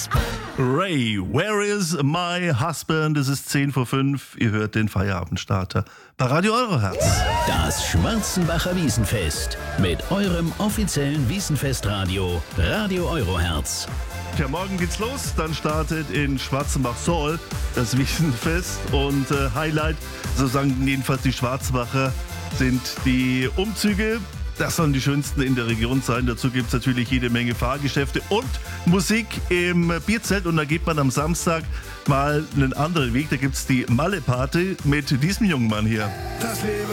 Herz. Ray, where is my husband? Es ist 10 vor 5. Ihr hört den Feierabendstarter bei Radio Euroherz. Das Schwarzenbacher Wiesenfest mit eurem offiziellen Wiesenfestradio Radio Euroherz. Ja, morgen geht's los. Dann startet in Schwarzenbach-Soll das Wiesenfest. Und Highlight, so sagen jedenfalls die Schwarzenbacher, sind die Umzüge. Das sollen die schönsten in der Region sein. Dazu gibt es natürlich jede Menge Fahrgeschäfte und Musik im Bierzelt. Und da geht man am Samstag mal einen anderen Weg. Da gibt es die Malle-Party mit diesem jungen Mann hier. Das Leben